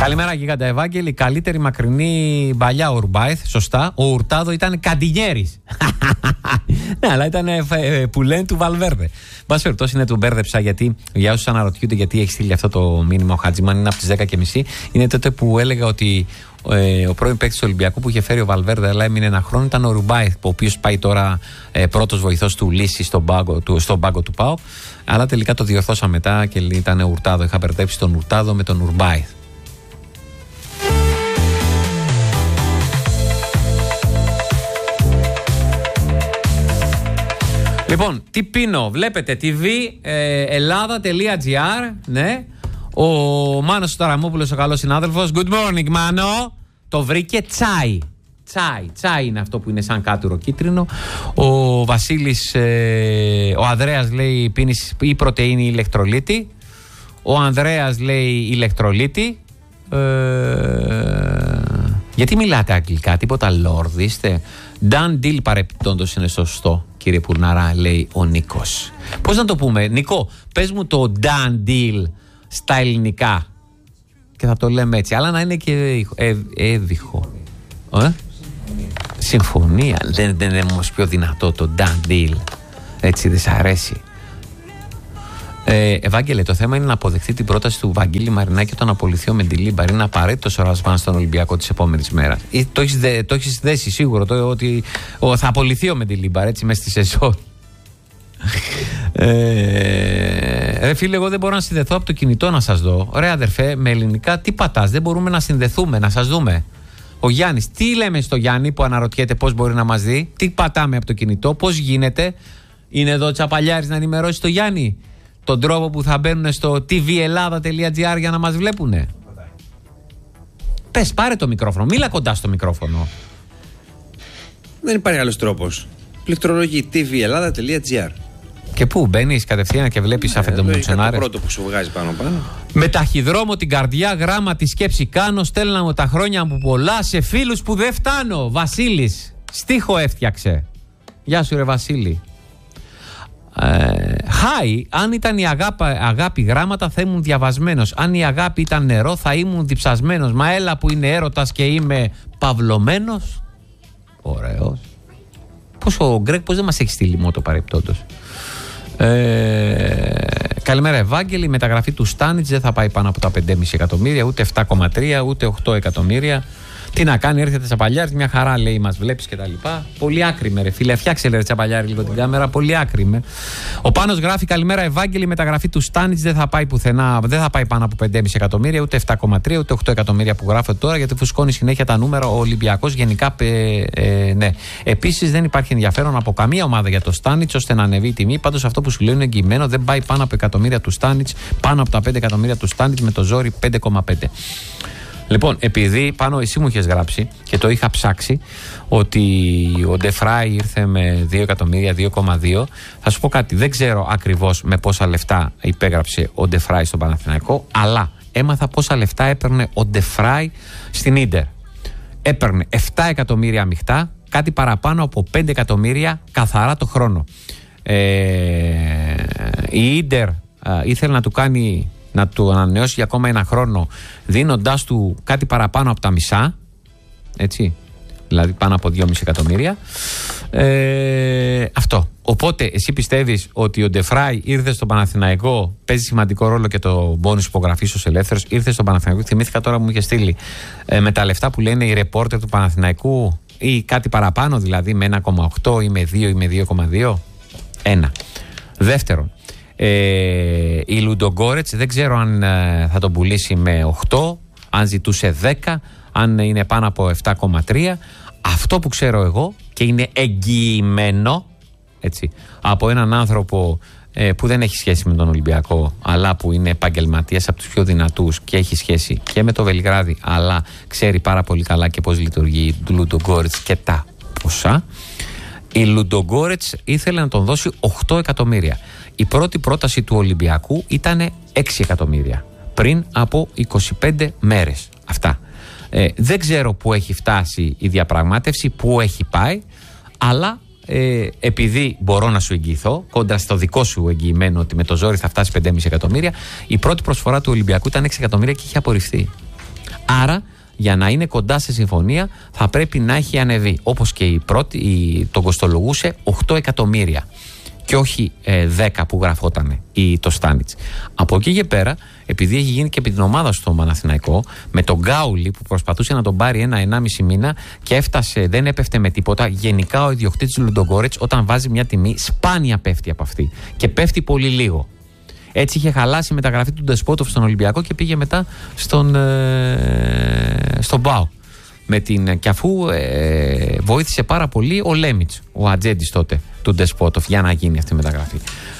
Καλημέρα, Γίγαντα Ευάγγελη. Καλύτερη μακρινή παλιά ο Ουρμπάιθ. Σωστά. Ο Ουρτάδο ήταν Καντινιέρης. Ναι, αλλά ήταν που λένε του Βαλβέρδε. Μπας περιπτώσει, είναι του μπέρδεψα, γιατί για όσους αναρωτιούνται γιατί έχει στείλει αυτό το μήνυμα ο Χατζημάν, είναι από τις 10:30. Είναι τότε που έλεγα ότι ο πρώην παίκτης του Ολυμπιακού που είχε φέρει ο Βαλβέρδε, αλλά έμεινε ένα χρόνο, ήταν ο Ουρμπάιθ, ο οποίος πάει τώρα πρώτος βοηθός του Λύση στον πάγκο του ΠΑΟΚ. Αλλά τελικά το διορθώσα μετά και ήταν Ουρτάδο. Είχα μπερδέψει τον Ουρτάδο με τον Ουρμπάιθ. Λοιπόν, τι πίνω, βλέπετε TV Ελλάδα.gr, ναι. Ο Μάνος Ταραμόπουλος, ο καλός συνάδελφος. Good morning, Μάνο. Το βρήκε τσάι. Τσάι είναι αυτό που είναι σαν κάτουρο κίτρινο. Ο Βασίλης, ο Ανδρέας λέει πίνεις ή πρωτεΐνη ή ηλεκτρολίτη. Ο Ανδρέας λέει ηλεκτρολίτη. Γιατί μιλάτε αγγλικά, τίποτα Lord είστε? Done deal παρεπιπτόντως είναι σωστό, κύριε Πουρναρά, λέει ο Νίκος. Πώς να το πούμε, Νικό, πες μου το done deal στα ελληνικά και θα το λέμε έτσι, αλλά να είναι και έβυχο. Συμφωνία. Δεν είναι όμως πιο δυνατό το done deal? Έτσι δεν σ' αρέσει? Ευάγγελε, το θέμα είναι να αποδεχτεί την πρόταση του Βαγγίλη Μαρινάκη όταν απολυθεί ο Μεντιλίμπαρ. Είναι απαραίτητο ο Ρασβάν στον Ολυμπιακό τη επόμενη μέρα. Το έχεις δέσει σίγουρο ότι θα απολυθεί ο Μεντιλίμπαρ έτσι μέσα στη σεζόν. Ρε φίλε, εγώ δεν μπορώ να συνδεθώ από το κινητό να σας δω. Ρε αδερφέ, με ελληνικά τι πατάς? Δεν μπορούμε να συνδεθούμε, να σας δούμε. Ο Γιάννης, τι λέμε στο Γιάννη που αναρωτιέται πώς μπορεί να μας δει? Τι πατάμε από το κινητό, πώς γίνεται? Είναι εδώ Τσαπαλιάρης να ενημερώσει το Γιάννη τον τρόπο που θα μπαίνουν στο tvellada.gr για να μας βλέπουνε. Πες, πάρε το μικρόφωνο, μίλα κοντά στο μικρόφωνο. Δεν υπάρχει άλλος τρόπος. Πληκτρολογεί tvellada.gr. Και πού μπαίνεις κατευθείαν και βλέπεις αφεντομουντσονάρες? Το πρώτο που σου βγάζει πάνω. Με ταχυδρόμο την καρδιά, γράμμα τη σκέψη κάνω. Στέλνα μου τα χρόνια μου πολλά σε φίλους που δεν φτάνω. Βασίλης, στίχο έφτιαξε. Γεια σου ρε Βασίλη. Χάι, αν ήταν η αγάπη γράμματα θα ήμουν διαβασμένος. Αν η αγάπη ήταν νερό θα ήμουν διψασμένος. Μα έλα που είναι έρωτας και είμαι παυλωμένος. Ωραίος. Πώς ο Γκρέκ πώς δεν μας έχει στείλει μότο παρεπτόντος. Καλημέρα Ευάγγελη. Η μεταγραφή του Στάνιτς δεν θα πάει πάνω από τα 5,5 εκατομμύρια, ούτε 7,3 ούτε 8 εκατομμύρια. Τι να κάνει, έρχεται Τσαπαλιάρης, μια χαρά λέει, μας βλέπεις και τα λοιπά. Πολύ άκριμε, ρε φίλε. Φτιάξε, ρε Τσαπαλιάρη, λίγο την κάμερα. Πολύ άκριμε. Ο Πάνος γράφει: καλημέρα, Ευάγγελη. Η μεταγραφή του Στάνιτς δεν θα πάει πουθενά, δεν θα πάει πάνω από 5,5 εκατομμύρια, ούτε 7,3 ούτε 8 εκατομμύρια που γράφεται τώρα, γιατί φουσκώνει συνέχεια τα νούμερα ο Ολυμπιακός γενικά. Ναι. Επίσης δεν υπάρχει ενδιαφέρον από καμία ομάδα για το Στάνιτς ώστε να ανεβεί η τιμή. Πάντως αυτό που σου λέω είναι εγγυημένο, δεν πάει πάνω από εκατομμύρια του Στάνιτς, πάνω από τα 5 εκατομμύρια του Στάνιτς με το ζόρι 5,5. Λοιπόν, επειδή πάνω εσύ μου είχες γράψει και το είχα ψάξει ότι ο Ντεφράι ήρθε με 2 εκατομμύρια, 2,2, θα σου πω κάτι, δεν ξέρω ακριβώς με πόσα λεφτά υπέγραψε ο Ντεφράι στον Παναθηναϊκό, αλλά έμαθα πόσα λεφτά έπαιρνε ο Ντεφράι στην Ίντερ. Έπαιρνε 7 εκατομμύρια μειχτά, κάτι παραπάνω από 5 εκατομμύρια καθαρά το χρόνο. Η Ίντερ ήθελε να του κάνει, να του ανανεώσει για ακόμα ένα χρόνο, δίνοντάς του κάτι παραπάνω από τα μισά, έτσι, δηλαδή πάνω από 2,5 εκατομμύρια. Αυτό. Οπότε εσύ πιστεύεις ότι ο Ντεφράι ήρθε στον Παναθηναϊκό, παίζει σημαντικό ρόλο και το μπόνους υπογραφής ως ελεύθερος, ήρθε στον Παναθηναϊκό, θυμήθηκα τώρα που μου είχε στείλει, με τα λεφτά που λένε οι ρεπόρτερ του Παναθηναϊκού ή κάτι παραπάνω, δηλαδή με 1,8 ή με 2 ή με 2,2. Ένα. Δεύτερον, η Λουντογκόρετς δεν ξέρω αν θα τον πουλήσει με 8, αν ζητούσε 10, αν είναι πάνω από 7,3. Αυτό που ξέρω εγώ και είναι εγγυημένο, έτσι, από έναν άνθρωπο που δεν έχει σχέση με τον Ολυμπιακό, αλλά που είναι επαγγελματίας από τους πιο δυνατούς και έχει σχέση και με το Βελιγράδι, αλλά ξέρει πάρα πολύ καλά και πώς λειτουργεί η Λουντογκόρετς και τα ποσά. Η Λουντογκόρετς ήθελε να τον δώσει 8 εκατομμύρια. Η πρώτη πρόταση του Ολυμπιακού ήταν 6 εκατομμύρια πριν από 25 μέρες. Αυτά. Δεν ξέρω πού έχει φτάσει η διαπραγμάτευση, πού έχει πάει, αλλά επειδή μπορώ να σου εγγυηθώ, κόντρα στο δικό σου εγγυημένο ότι με το ζόρι θα φτάσει 5,5 εκατομμύρια, η πρώτη προσφορά του Ολυμπιακού ήταν 6 εκατομμύρια και είχε απορριφθεί. Άρα, για να είναι κοντά σε συμφωνία, θα πρέπει να έχει ανεβεί. Όπως και η πρώτη, τον κοστολογούσε 8 εκατομμύρια. Και όχι 10 που γραφόταν το Στάνιτς. Από εκεί και πέρα, επειδή έχει γίνει και επί την ομάδα στο Παναθηναϊκό, με τον Γκάουλη που προσπαθούσε να τον πάρει 1-1,5 μήνα και έφτασε, δεν έπεφτε με τίποτα. Γενικά ο ιδιοκτήτης Λουντογκόρετς, όταν βάζει μια τιμή, σπάνια πέφτει από αυτή. Και πέφτει πολύ λίγο. Έτσι είχε χαλάσει η μεταγραφή του Ντεσπότοφ στον Ολυμπιακό και πήγε μετά στον ΠΑΟΚ. Και αφού βοήθησε πάρα πολύ ο Λέμιτς, ο ατζέντης τότε του Ντεσπότοφ, για να γίνει αυτή η μεταγραφή.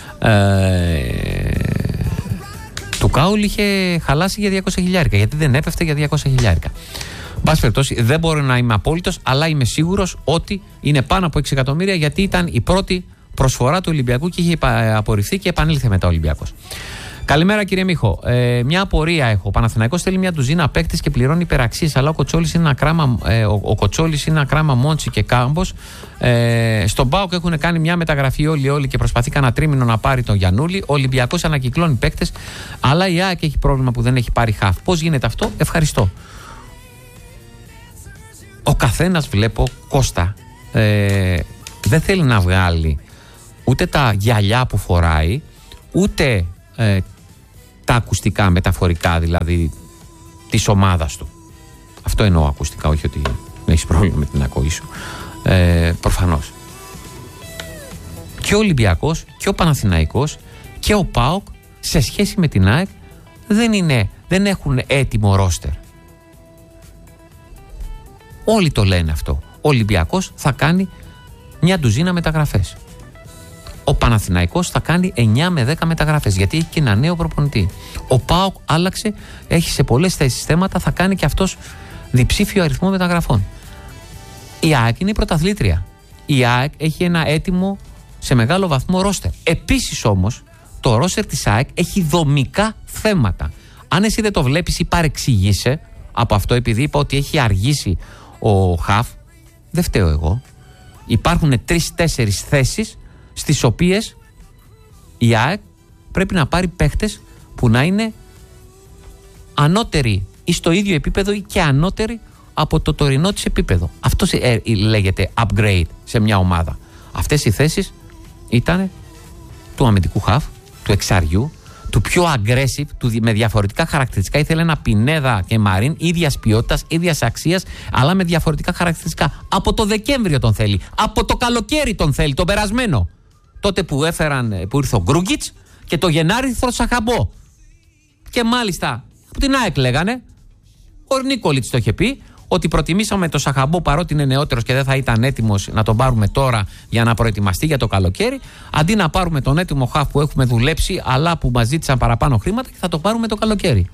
Του Κάουλ είχε χαλάσει για 200 χιλιάρικα, γιατί δεν έπεφτε για 200 χιλιάρικα. Μπας περιπτώσει, δεν μπορώ να είμαι απόλυτος, αλλά είμαι σίγουρος ότι είναι πάνω από 6 εκατομμύρια, γιατί ήταν η πρώτη προσφορά του Ολυμπιακού και είχε απορριφθεί και επανήλθε μετά ο Ολυμπιακός. Καλημέρα κύριε Μίχο. Μια απορία έχω. Ο Παναθηναϊκός θέλει μια ντουζίνα παίκτες και πληρώνει υπεραξίες, αλλά ο Κοτσόλης είναι ένα κράμα Μόντσι και Κάμπος. Στον ΠΑΟΚ έχουν κάνει μια μεταγραφή όλοι και προσπαθεί κανένα τρίμηνο να πάρει τον Γιαννούλη. Ο Ολυμπιακός ανακυκλώνει παίκτες, αλλά η ΑΕΚ έχει πρόβλημα που δεν έχει πάρει χαφ. Πώς γίνεται αυτό? Ευχαριστώ. Ο καθένας, βλέπω, Κώστα, δεν θέλει να βγάλει ούτε τα γυαλιά που φοράει, ούτε τα ακουστικά μεταφορικά, δηλαδή της ομάδας του. Αυτό εννοώ ακουστικά, όχι ότι έχεις πρόβλημα με την ακοή σου. Προφανώς. Και ο Ολυμπιακός και ο Παναθηναϊκός και ο ΠΑΟΚ σε σχέση με την ΑΕΚ δεν έχουν έτοιμο ρόστερ. Όλοι το λένε αυτό. Ο Ολυμπιακός θα κάνει μια ντουζίνα μεταγραφές. Ο Παναθηναϊκός θα κάνει 9 με 10 μεταγραφές, γιατί έχει και ένα νέο προπονητή. Ο ΠΑΟΚ άλλαξε, έχει σε πολλές θέσεις θέματα, θα κάνει και αυτός διψήφιο αριθμό μεταγραφών. Η ΑΕΚ είναι η πρωταθλήτρια. Η ΑΕΚ έχει ένα έτοιμο σε μεγάλο βαθμό ρόστερ. Επίσης όμως, το ρόστερ της ΑΕΚ έχει δομικά θέματα. Αν εσύ δεν το βλέπεις ή παρεξηγείσαι από αυτό, επειδή είπα ότι έχει αργήσει ο ΧΑΦ, δεν φταίω εγώ. Υπάρχουν 3-4 θέσεις στις οποίες η ΑΕΚ πρέπει να πάρει παίχτες που να είναι ανώτεροι ή στο ίδιο επίπεδο ή και ανώτεροι από το τωρινό της επίπεδο. Αυτό λέγεται upgrade σε μια ομάδα. Αυτές οι θέσεις ήταν του αμυντικού χαφ, του εξαριού, του πιο aggressive, με διαφορετικά χαρακτηριστικά. Ήθελε ένα Πινέδα και Μαρίν ίδιας ποιότητας, ίδιας αξίας, αλλά με διαφορετικά χαρακτηριστικά. Από το Δεκέμβριο τον θέλει. Από το καλοκαίρι τον θέλει, τον περασμένο. Τότε που ήρθε ο Γκρούγκιτς και το Γενάρη ήρθε ο Σαχαμπό. Και μάλιστα από την ΑΕΚ λέγανε, ο Νίκολιτς το είχε πει, ότι προτιμήσαμε το Σαχαμπό παρότι είναι νεότερος και δεν θα ήταν έτοιμος να τον πάρουμε τώρα για να προετοιμαστεί για το καλοκαίρι, αντί να πάρουμε τον έτοιμο χαφ που έχουμε δουλέψει αλλά που μας ζήτησαν παραπάνω χρήματα και θα το πάρουμε το καλοκαίρι.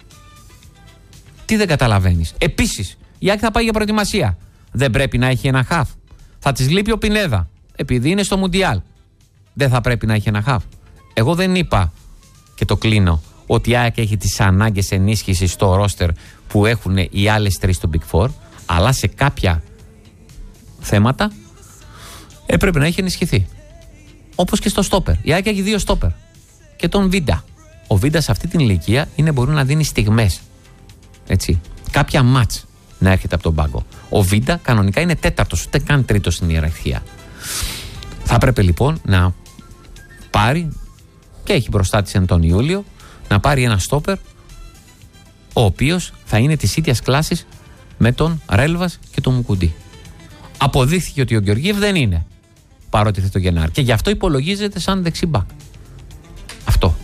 Τι δεν καταλαβαίνεις? Επίσης, η ΑΕΚ θα πάει για προετοιμασία. Δεν πρέπει να έχει ένα χαφ? Θα της λείπει ο Πινέδα, επειδή είναι στο Μουντιάλ. Δεν θα πρέπει να έχει ένα χαφ? Εγώ δεν είπα, και το κλείνω, ότι η ΑΕΚ έχει τις ανάγκες ενίσχυσης στο ρόστερ που έχουν οι άλλες τρεις στο Big Four, αλλά σε κάποια θέματα έπρεπε να έχει ενισχυθεί. Όπως και στο στόπερ. Η ΑΕΚ έχει 2 στόπερ και τον Βίντα. Ο Βίντα σε αυτή την ηλικία μπορεί να δίνει στιγμές. Έτσι. Κάποια μάτς να έρχεται από τον πάγκο. Ο Βίντα κανονικά είναι 4ος, ούτε καν 3ος στην ιεραρχία. Θα έπρεπε λοιπόν να πάρει, και έχει μπροστά της τον Ιούλιο, να πάρει ένα στόπερ ο οποίος θα είναι της ίδιας κλάσης με τον Ρέλβας και τον Μουκουντή. Αποδείχθηκε ότι ο Γεωργίευ δεν είναι, παρότι ήρθε το Γενάρη, και γι' αυτό υπολογίζεται σαν δεξιμπάκ. Αυτό.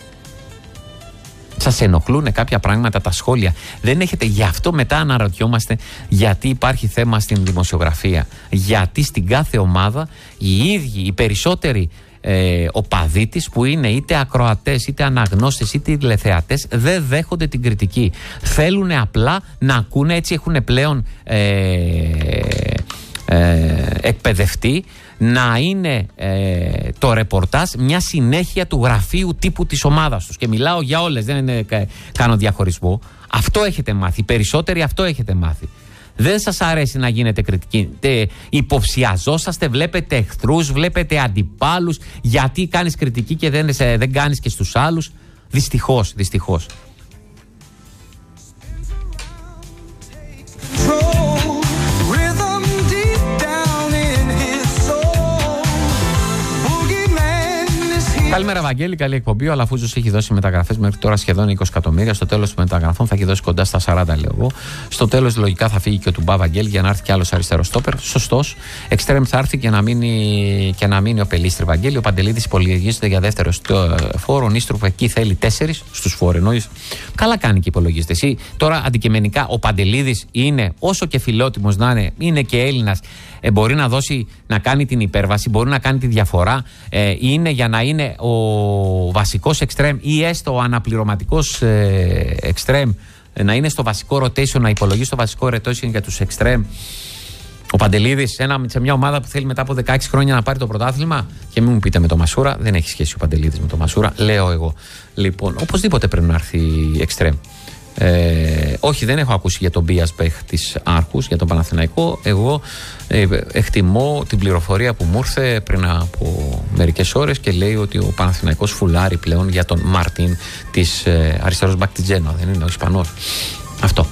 Σας ενοχλούν κάποια πράγματα, τα σχόλια? Δεν έχετε? Γι' αυτό μετά αναρωτιόμαστε γιατί υπάρχει θέμα στην δημοσιογραφία. Γιατί στην κάθε ομάδα οι ίδιοι, οι περισσότεροι οπαδοί της, που είναι είτε ακροατές, είτε αναγνώστες, είτε τηλεθεατές, δεν δέχονται την κριτική. Θέλουν απλά να ακούνε, έτσι έχουν πλέον εκπαιδευτεί, να είναι το ρεπορτάζ μια συνέχεια του γραφείου τύπου της ομάδας τους. Και μιλάω για όλες, δεν κάνω διαχωρισμό. Αυτό έχετε μάθει. Οι περισσότεροι αυτό έχετε μάθει. Δεν σας αρέσει να γίνετε κριτικοί. Υποψιαζόσαστε, βλέπετε εχθρούς, βλέπετε αντιπάλους. Γιατί κάνεις κριτική και δεν κάνεις και στους άλλους? Δυστυχώς. Καλημέρα, Βαγγέλη. Καλή εκπομπή. Ο Αλαφούζος έχει δώσει μεταγραφές μέχρι τώρα σχεδόν 20 εκατομμύρια. Στο τέλος των μεταγραφών θα έχει δώσει κοντά στα 40, λέω εγώ. Στο τέλος, λογικά θα φύγει και ο Τουμπά, Βαγγέλη, για να έρθει κι άλλος αριστερός στόπερ. Σωστός. Εξτρέμ θα έρθει και να μείνει ο Πελίστρη, Βαγγέλη. Ο Παντελίδης υπολογίζεται για δεύτερο φόρο. Ο Νίστρου εκεί θέλει 4 στους φορενόεις. Καλά κάνει και υπολογίζεται. Εσύ τώρα αντικειμενικά ο Παντελίδης είναι, όσο και φιλότιμος να είναι και Έλληνας, μπορεί να δώσει, να κάνει την υπέρβαση, μπορεί να κάνει τη διαφορά. Είναι για να είναι ο βασικός εξτρέμ ή έστω ο αναπληρωματικός εξτρέμ, να είναι στο βασικό rotation, να υπολογίσει το βασικό rotation για τους εξτρέμ. Ο Παντελίδης σε μια ομάδα που θέλει μετά από 16 χρόνια να πάρει το πρωτάθλημα. Και μην μου πείτε με το Μασούρα, δεν έχει σχέση ο Παντελίδης με το Μασούρα, λέω εγώ. Λοιπόν, οπωσδήποτε πρέπει να έρθει εξτρέμ. Όχι, δεν έχω ακούσει για τον Μπίασμπεχ της Άρχους, για τον Παναθηναϊκό. Εγώ εκτιμώ την πληροφορία που μου ήρθε πριν από μερικές ώρες και λέει ότι ο Παναθηναϊκός φουλάρει πλέον για τον Μάρτιν της αριστερός μπακ της Τζένοα. Δεν είναι ο Ισπανός. Αυτό.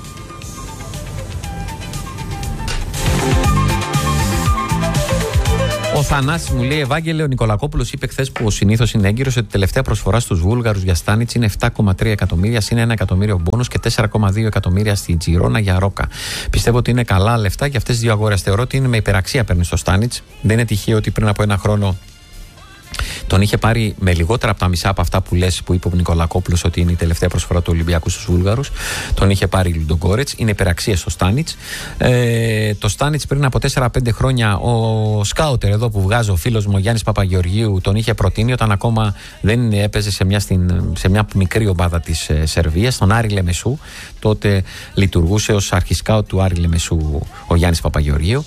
Ο Θανάσης μου λέει: Ευάγγελε, ο Νικολακόπουλος είπε χθες που ο συνήθως είναι έγκυρος ότι η τελευταία προσφορά στους Βούλγαρους για Στάνιτς είναι 7,3 εκατομμύρια, συν 1 εκατομμύριο μπόνους και 4,2 εκατομμύρια στη Τζιρόνα για Ρόκα. Πιστεύω ότι είναι καλά λεφτά για αυτές τις δύο αγορές. Θεωρώ ότι είναι με υπεραξία παίρνει στο Στάνιτς. Δεν είναι τυχαίο ότι πριν από ένα χρόνο τον είχε πάρει με λιγότερα από τα μισά από αυτά που λες, που είπε ο Νικολακόπουλος ότι είναι η τελευταία προσφορά του Ολυμπιακού στους Βούλγαρους. Τον είχε πάρει η Λουντογκόρετς. Είναι υπεραξία στο Στάνιτς. Το Στάνιτς πριν από 4-5 χρόνια, ο σκάουτερ εδώ που βγάζει ο φίλος μου, ο Γιάννης Παπαγεωργίου, τον είχε προτείνει όταν ακόμα δεν έπαιζε σε μια μικρή ομάδα της Σερβίας, τον Άρη Λεμεσού. Τότε λειτουργούσε ως αρχισκάουτ του Άρη Λεμεσού ο Γιάννης Παπαγεωργίου.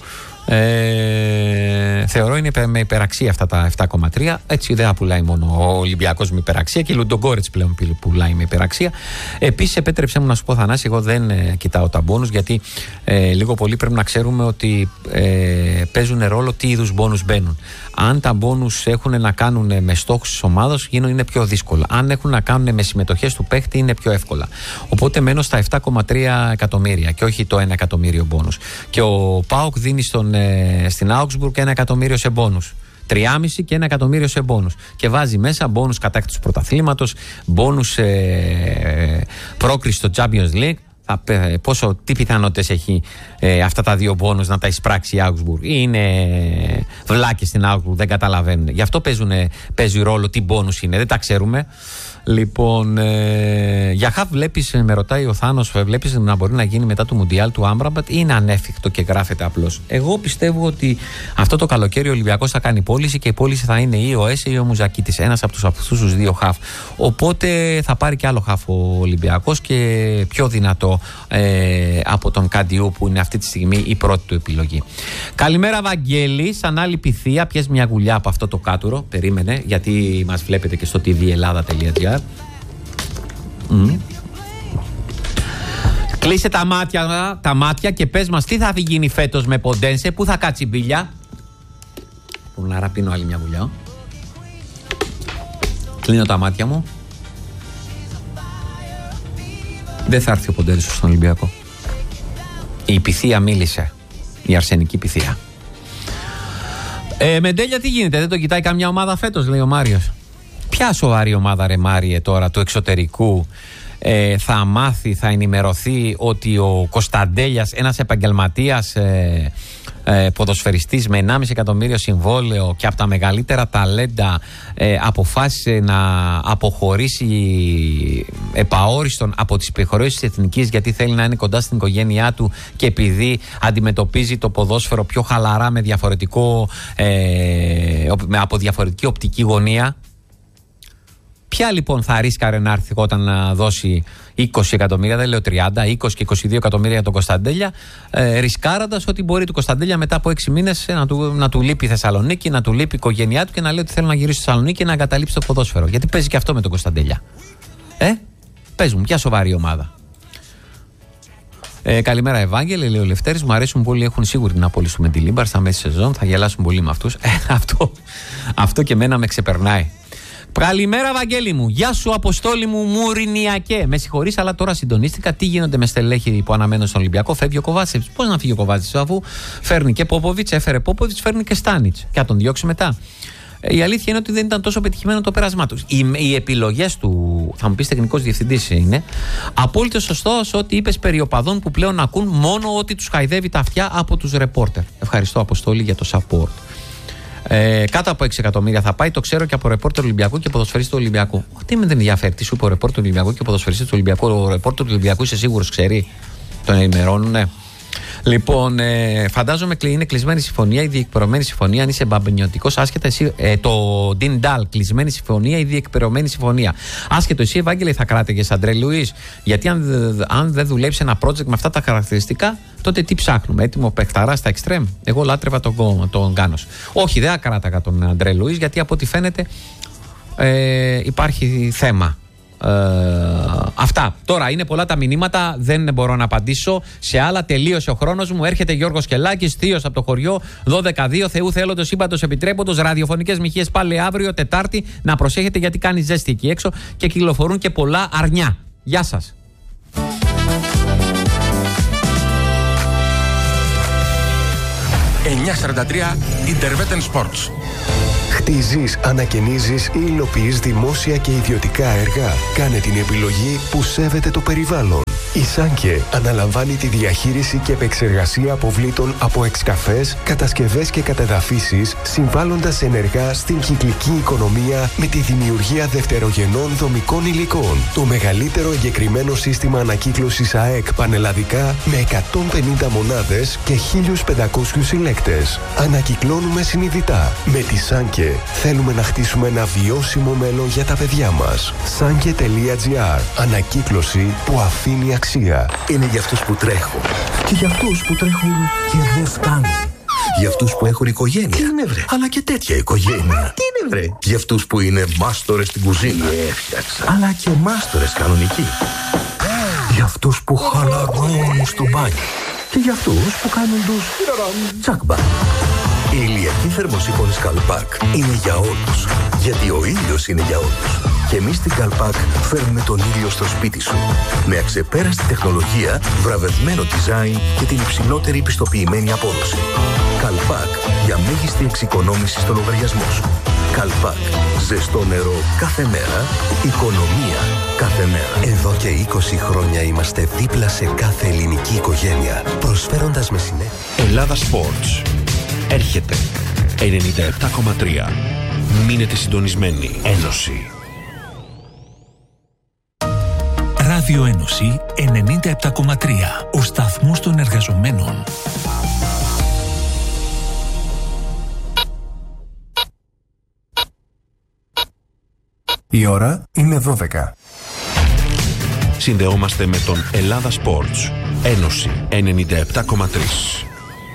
Θεωρώ είναι με υπεραξία αυτά τα 7,3. Έτσι δεν πουλάει μόνο ο Ολυμπιακός με υπεραξία, και η Λουντογκόρετς πλέον πουλάει με υπεραξία. Επίσης, επέτρεψέ μου να σου πω, Θανάση, εγώ δεν κοιτάω τα μπόνους, γιατί λίγο πολύ πρέπει να ξέρουμε ότι παίζουν ρόλο τι είδους μπόνους μπαίνουν. Αν τα μπόνους έχουν να κάνουν με στόχους της ομάδας, είναι πιο δύσκολα. Αν έχουν να κάνουν με συμμετοχές του παίχτη, είναι πιο εύκολα. Οπότε μένω στα 7,3 εκατομμύρια και όχι το 1 εκατομμύριο μπόνους. Και ο ΠΑΟΚ δίνει στην Augsburg 1 εκατομμύριο σε μπόνους. 3,5 και 1 εκατομμύριο σε μπόνους. Και βάζει μέσα μπόνους κατάκτησης πρωταθλήματος, μπόνους πρόκριση στο Champions League. Τι πιθανότητες έχει αυτά τα δύο μπόνους να τα εισπράξει η Augsburg? Είναι βλάκες στην Augsburg, δεν καταλαβαίνουν. Γι' αυτό παίζει ρόλο τι μπόνους είναι, δεν τα ξέρουμε. Λοιπόν, για χαφ βλέπεις, με ρωτάει ο Θάνος, βλέπεις να μπορεί να γίνει μετά το Μουντιάλ του Άμπραμπατ ή είναι ανέφικτο και γράφεται απλώς? Εγώ πιστεύω ότι αυτό το καλοκαίρι ο Ολυμπιακός θα κάνει πώληση και η πώληση θα είναι ή ο Έσε ή ο Μουζακίτης, ένας από αυτούς τους δύο χαφ. Οπότε θα πάρει και άλλο χαφ ο Ολυμπιακός και πιο δυνατό από τον Καντιού που είναι αυτή τη στιγμή η πρώτη του επιλογή. Καλημέρα, Βαγγέλη. Σαν άλλη πυθία, πιες μια γουλιά από αυτό το κάτουρο. Περίμενε, γιατί μας βλέπετε και στο tvellada.gr. Κλείσε τα μάτια και πες μας τι θα γίνει φέτος με Ποντένσε, πού θα κάτσει μπίλια. Άρα πίνω άλλη μια βουλιά. Κλείνω τα μάτια μου. Δεν θα έρθει ο Ποντένσε στον Ολυμπιακό. Η πυθία μίλησε. Η αρσενική πυθία. Μεντέλια, τι γίνεται? Δεν το κοιτάει καμιά ομάδα φέτος, λέει ο Μάριος. Ποια σοβαρή ομάδα, ρε Μάριε, τώρα του εξωτερικού θα μάθει, θα ενημερωθεί ότι ο Κωνσταντέλιας, ένας επαγγελματίας ποδοσφαιριστής με 1,5 εκατομμύριο συμβόλαιο και από τα μεγαλύτερα ταλέντα, αποφάσισε να αποχωρήσει επαόριστον από τις επιχορήσεις της Εθνικής, γιατί θέλει να είναι κοντά στην οικογένειά του και επειδή αντιμετωπίζει το ποδόσφαιρο πιο χαλαρά από διαφορετική οπτική γωνία? Ποια λοιπόν θα ρίσκαρε να έρθει όταν να δώσει 20 εκατομμύρια, δεν λέω 30, 20 και 22 εκατομμύρια για τον Κωνσταντέλια, ρισκάροντας ότι μπορεί του Κωνσταντέλια μετά από 6 μήνες να του λείπει η Θεσσαλονίκη, να του λείπει η οικογένειά του και να λέει ότι θέλω να γυρίσει στη Θεσσαλονίκη και να εγκαταλείψει το ποδόσφαιρο. Γιατί παίζει και αυτό με τον Κωνσταντέλια. Πες μου, ποια σοβαρή ομάδα? Καλημέρα, Ευάγγελε, λέει ο Λευτέρης. Μου αρέσουν πολύ, έχουν σίγουρη την απόλυση του Μεντιλίμπαρ στα μέση σεζόν. Θα γελάσουν πολύ με αυτούς. Αυτό και εμένα με ξεπερνάει. Καλημέρα, Βαγγέλη μου. Γεια σου, Αποστόλη μου, Μουρινιακέ. Με συγχωρείς, αλλά τώρα συντονίστηκα. Τι γίνονται με στελέχη που αναμένουν στον Ολυμπιακό? Φεύγει ο Κοβάτσεβιτς. Πώς να φύγει ο Κοβάτσεβιτς, αφού φέρνει και Πόποβιτς, έφερε Πόποβιτς, φέρνει και Στάνιτς. Και θα τον διώξει μετά. Η αλήθεια είναι ότι δεν ήταν τόσο πετυχημένο το πέρασμά του. Οι επιλογές του, θα μου πεις τεχνικός διευθυντής είναι, απόλυτο σωστός ότι είπες περί οπαδών που πλέον ακούν μόνο ότι τους χαϊδεύει τα αυτιά από τους ρεπόρτερ. Ευχαριστώ, Αποστόλη, για το support. Κάτω από 6 εκατομμύρια θα πάει, το ξέρω και από ρεπόρτερ του Ολυμπιακού και ποδοσφαιριστή του Ολυμπιακού. Τι με δεν ενδιαφέρει, τι σου είπε ο ρεπόρτερ του Ολυμπιακού και ο ποδοσφαιριστή του Ολυμπιακού. Ο ρεπόρτερ του Ολυμπιακού είσαι σίγουρος, ξέρει, τον ενημερώνουνε. Λοιπόν, φαντάζομαι είναι κλεισμένη συμφωνία ή διεκπαιρωμένη συμφωνία. Αν είσαι μπαμπενιωτικός, άσχετα εσύ. Το Dean Dahl, κλεισμένη συμφωνία ή διεκπαιρωμένη συμφωνία. Άσχετο εσύ, Ευάγγελε, θα κράτεγες Αντρέ Λουίς. Γιατί αν δεν δουλέψει ένα project με αυτά τα χαρακτηριστικά, τότε τι ψάχνουμε? Έτοιμο παιχταρά στα εξτρέμ. Εγώ λάτρευα τον Γκάνος. Όχι, δεν ακράταγα τον Αντρέ Λουίς, γιατί από ό,τι φαίνεται υπάρχει θέμα. Αυτά. Τώρα είναι πολλά τα μηνύματα, δεν μπορώ να απαντήσω σε άλλα. Τελείωσε ο χρόνος μου. Έρχεται Γιώργος Κελάκης, θείος από το χωριό. 12-2, Θεού θέλοντος, σύμπαντος επιτρέποντος. Ραδιοφωνικές μοιχείες πάλι αύριο Τετάρτη. Να προσέχετε γιατί κάνει ζέστη εκεί έξω και κυκλοφορούν και πολλά αρνιά. Γεια σας. 943 Interveten Sports. Χτίζεις, ανακαινίζεις ή υλοποιείς δημόσια και ιδιωτικά έργα? Κάνε την επιλογή που σέβεται το περιβάλλον. Η Σάνκε αναλαμβάνει τη διαχείριση και επεξεργασία αποβλήτων από εξκαφές, κατασκευές και κατεδαφίσεις, συμβάλλοντας ενεργά στην κυκλική οικονομία με τη δημιουργία δευτερογενών δομικών υλικών. Το μεγαλύτερο εγκεκριμένο σύστημα ανακύκλωσης ΑΕΚ πανελλαδικά με 150 μονάδες και 1.500 συλλέκτες. Ανακυκλώνουμε συνειδητά. Με τη Σάνκε θέλουμε να χτίσουμε ένα βιώσιμο μέλλον για τα παιδιά μας. Sanke.gr. Ανακύκλωση που αφήνει αξία. Είναι για αυτούς που τρέχουν και για αυτούς που τρέχουν και δεν φτάνουν. Για αυτούς που έχουν οικογένεια. Τι είναι, βρε? Αλλά και τέτοια οικογένεια. Τι είναι, βρε? Για αυτούς που είναι μάστορες στην κουζίνα. Έφτιαξα. Αλλά και μάστορες κανονικοί. Για αυτούς που χαλαρώνουν στο μπάνιο. Και για αυτούς που κάνουν τους τσακμπά. Η ηλιακή θερμοσύφωνη Καλπάκ είναι για όλους. Γιατί ο ήλιος είναι για όλους. Και εμείς στην Καλπάκ φέρνουμε τον ήλιο στο σπίτι σου. Με αξεπέραστη τεχνολογία, βραβευμένο design και την υψηλότερη πιστοποιημένη απόδοση. Καλπάκ για μέγιστη εξοικονόμηση στο λογαριασμό σου. Καλπάκ. Ζεστό νερό κάθε μέρα. Οικονομία κάθε μέρα. Εδώ και 20 χρόνια είμαστε δίπλα σε κάθε ελληνική οικογένεια. Προσφέροντας με συνέπεια. Ελλάδα Sports. Έρχεται 97,3. Μείνετε συντονισμένοι. Ένωση. Ράδιο Ένωση 97,3. Ο σταθμός των εργαζομένων. Η ώρα είναι 12. Συνδεόμαστε με τον Ελλάδα Sports. Ένωση 97,3.